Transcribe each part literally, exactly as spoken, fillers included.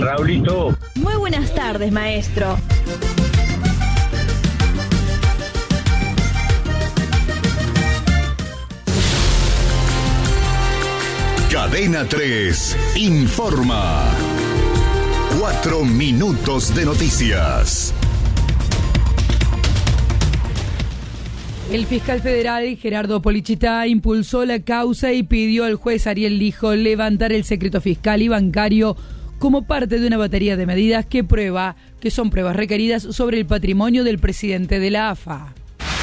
Raulito. Muy buenas tardes, maestro. Cadena tres informa. Cuatro minutos de noticias. El fiscal federal Gerardo Polichita impulsó la causa y pidió al juez Ariel Lijo levantar el secreto fiscal y bancario como parte de una batería de medidas que prueba que son pruebas requeridas sobre el patrimonio del presidente de la A F A.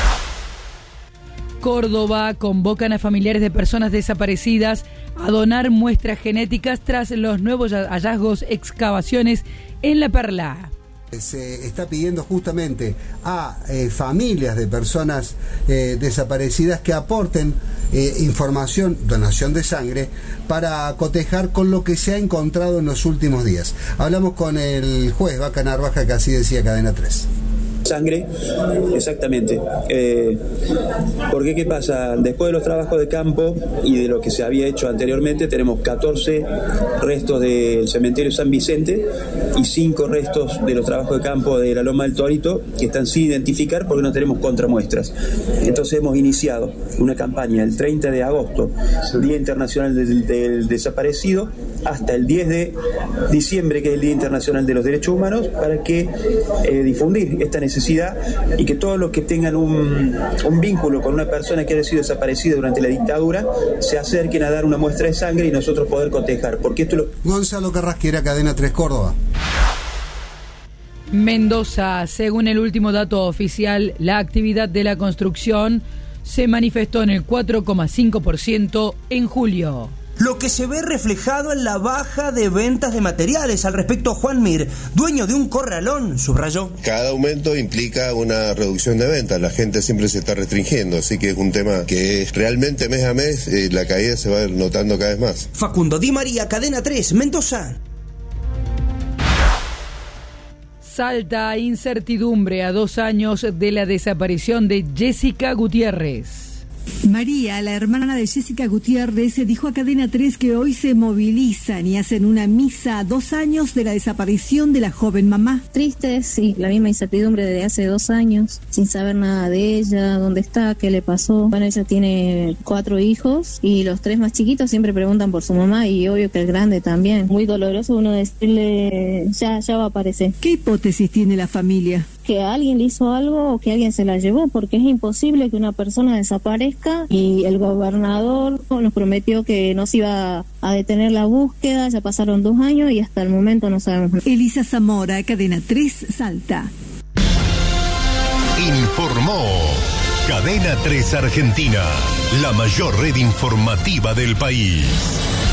Córdoba convocan a familiares de personas desaparecidas a donar muestras genéticas tras los nuevos hallazgos, excavaciones en La Perla. Se está pidiendo justamente a eh, familias de personas eh, desaparecidas que aporten eh, información, donación de sangre, para cotejar con lo que se ha encontrado en los últimos días. Hablamos con el juez Vaca Narvaja, que así decía Cadena tres. Sangre, exactamente. Eh, porque ¿qué pasa? Después de los trabajos de campo y de lo que se había hecho anteriormente, tenemos catorce restos del cementerio San Vicente y cinco restos de los trabajos de campo de la Loma del Torito que están sin identificar porque no tenemos contramuestras. Entonces hemos iniciado una campaña el treinta de agosto, Día Internacional del, del Desaparecido, hasta el diez de diciembre, que es el Día Internacional de los Derechos Humanos, para que eh, difundir esta necesidad y que todos los que tengan un, un vínculo con una persona que haya sido desaparecida durante la dictadura se acerquen a dar una muestra de sangre y nosotros poder cotejar, porque esto lo... Gonzalo Carrasquera, Cadena tres Córdoba. Mendoza, según el último dato oficial, la actividad de la construcción se manifestó en el cuatro coma cinco por ciento en julio. Lo que se ve reflejado en la baja de ventas de materiales. Al respecto, Juan Mir, dueño de un corralón, subrayó: cada aumento implica una reducción de ventas, la gente siempre se está restringiendo, así que es un tema que realmente mes a mes eh, la caída se va notando cada vez más. Facundo Di María, Cadena tres, Mendoza. Salta incertidumbre a dos años de la desaparición de Jessica Gutiérrez. María, la hermana de Jessica Gutiérrez, dijo a Cadena tres que hoy se movilizan y hacen una misa a dos años de la desaparición de la joven mamá. Triste, sí, la misma incertidumbre desde hace dos años, sin saber nada de ella, dónde está, qué le pasó. Bueno, ella tiene cuatro hijos y los tres más chiquitos siempre preguntan por su mamá y obvio que el grande también. Muy doloroso uno decirle, ya, ya va a aparecer. ¿Qué hipótesis tiene la familia? Que alguien le hizo algo o que alguien se la llevó, porque es imposible que una persona desaparezca y el gobernador nos prometió que no se iba a detener la búsqueda. Ya pasaron dos años y hasta el momento no sabemos nada. Elisa Zamora, Cadena tres, Salta. Informó Cadena tres Argentina, la mayor red informativa del país.